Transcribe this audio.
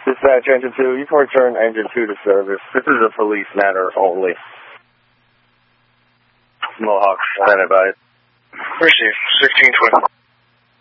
Dispatch Engine 2, you can return Engine 2 to service. This is a police matter only. Mohawk, standing by. Received, 1620.